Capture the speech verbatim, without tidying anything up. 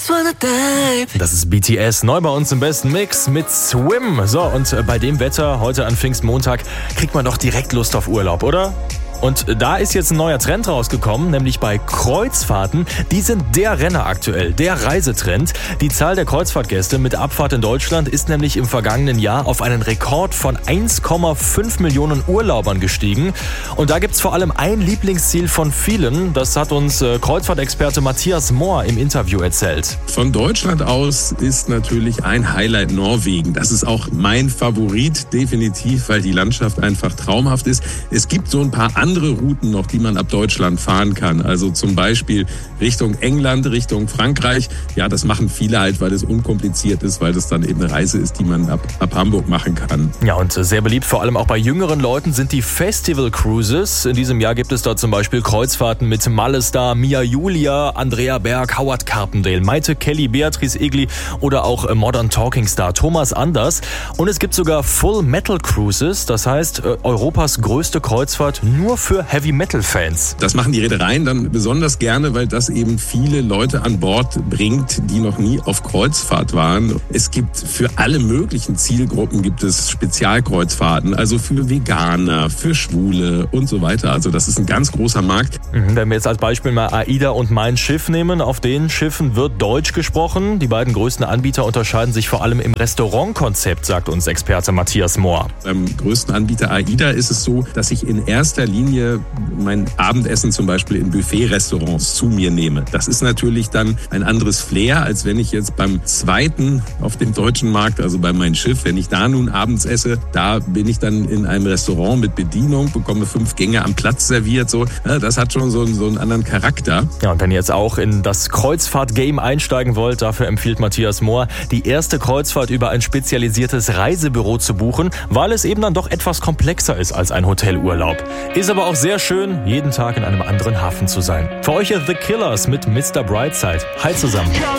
Das ist B T S, neu bei uns im besten Mix mit Swim. So, und bei dem Wetter heute an Pfingstmontag kriegt man doch direkt Lust auf Urlaub, oder? Und da ist jetzt ein neuer Trend rausgekommen, nämlich bei Kreuzfahrten. Die sind der Renner aktuell, der Reisetrend. Die Zahl der Kreuzfahrtgäste mit Abfahrt in Deutschland ist nämlich im vergangenen Jahr auf einen Rekord von eins Komma fünf Millionen Urlaubern gestiegen. Und da gibt's vor allem ein Lieblingsziel von vielen. Das hat uns Kreuzfahrtexperte Matthias Mohr im Interview erzählt. Von Deutschland aus ist natürlich ein Highlight Norwegen. Das ist auch mein Favorit, definitiv, weil die Landschaft einfach traumhaft ist. Es gibt so ein paar andere andere Routen noch, die man ab Deutschland fahren kann. Also zum Beispiel Richtung England, Richtung Frankreich. Ja, das machen viele halt, weil es unkompliziert ist, weil das dann eben eine Reise ist, die man ab, ab Hamburg machen kann. Ja, und sehr beliebt, vor allem auch bei jüngeren Leuten, sind die Festival Cruises. In diesem Jahr gibt es dort zum Beispiel Kreuzfahrten mit Malestar, Mia Julia, Andrea Berg, Howard Carpendale, Maite Kelly, Beatrice Egli oder auch Modern Talking Star Thomas Anders. Und es gibt sogar Full Metal Cruises, das heißt Europas größte Kreuzfahrt nur für Heavy-Metal-Fans. Das machen die Reedereien dann besonders gerne, weil das eben viele Leute an Bord bringt, die noch nie auf Kreuzfahrt waren. Es gibt für alle möglichen Zielgruppen gibt es Spezialkreuzfahrten, also für Veganer, für Schwule und so weiter. Also das ist ein ganz großer Markt. Wenn wir jetzt als Beispiel mal AIDA und Mein Schiff nehmen, auf den Schiffen wird Deutsch gesprochen. Die beiden größten Anbieter unterscheiden sich vor allem im Restaurantkonzept, sagt uns Experte Matthias Mohr. Beim größten Anbieter AIDA ist es so, dass ich in erster Linie mein Abendessen zum Beispiel in Buffet-Restaurants zu mir nehme. Das ist natürlich dann ein anderes Flair, als wenn ich jetzt beim zweiten auf dem deutschen Markt, also bei Mein Schiff, wenn ich da nun abends esse, da bin ich dann in einem Restaurant mit Bedienung, bekomme fünf Gänge am Platz serviert. So, das hat schon so einen, so einen anderen Charakter. Ja, und wenn ihr jetzt auch in das Kreuzfahrt-Game einsteigen wollt, dafür empfiehlt Matthias Mohr, die erste Kreuzfahrt über ein spezialisiertes Reisebüro zu buchen, weil es eben dann doch etwas komplexer ist als ein Hotelurlaub. Ist aber auch sehr schön, jeden Tag in einem anderen Hafen zu sein. Für euch ist The Killers mit Mister Brightside. Hi zusammen.